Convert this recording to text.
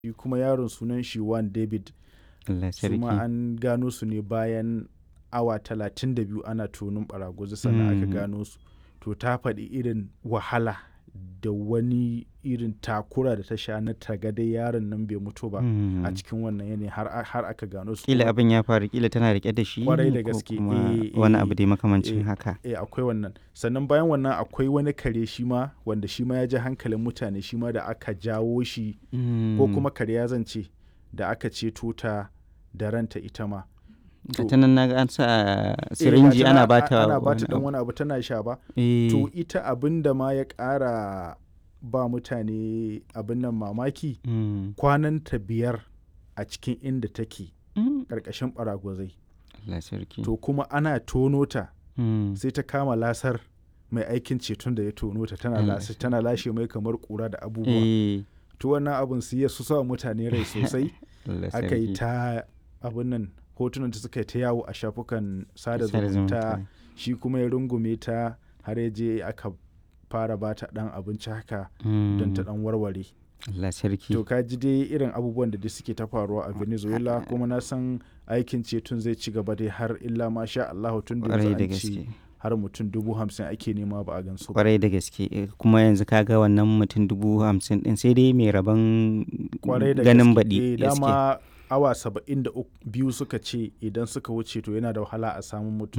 shi kuma yaron sunan shi Juan David. Allah Su ma sarki. an gano su ne bayan awa 32 ana tonin ɓaraguzi sannan aka gano su. To ta faɗi irin wahala da wani irin takura da ta sha na taga dai yaron nan bai mutu ba a cikin wannan yanayi har aka gano su. Kila abin ya faru, kila tana rike da shi Kwarai da ko gaske. kuma wani abu dai makamancin haka. Akwai wannan. Sannan bayan wannan akwai wani kare shi ma wanda shi ma ya ji hankalin mutane shi ma da aka jawo shi ko kuma kare ya zance da aka ceto ta da ranta ita ma. Ta nan na ga an sa sirinji ana ba ta dan wani abu tana sha ba. To ita abin da ma ya ƙara ba mutane abin nan mamaki kwananta 5 a cikin inda take ƙarƙashin ɓaragwazai. Allah sarki. To kuma ana tono ta sai ta kama lasar mai aikin ceton da ya tono ta tana lashe mai kamar ƙura da abubuwa. To wannan abin su sa mutane rai sosai. Aka yi ta abin nan hotunan ta suka yi ta yawo a shafukan sada zumunta, shi kuma ya rungume ta har ya je aka fara ba ta ɗan abinci haka don ta ɗan warware. Allah sarki. To ka ji dai irin abubuwan da suke ta faruwa a Venezuela, kuma na san aikin ceton zai ci gaba dai har illa ma sha Allah tun da yanzu an ce har mutum 50,000 ake nema ba a gansu. Kwarai da gaske, kuma yanzu kaga wannan mutum 50,000 din sai dai mai rabon ganin baɗi. Dama awa 72 suka ce idan suka wuce to yana da wahala a samun mutum